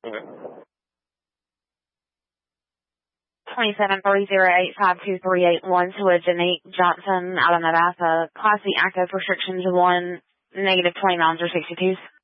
Okay. 2730852381 to a Janique Johnson out of Nebraska. Class C active restrictions 1, negative 20 miles or 62s.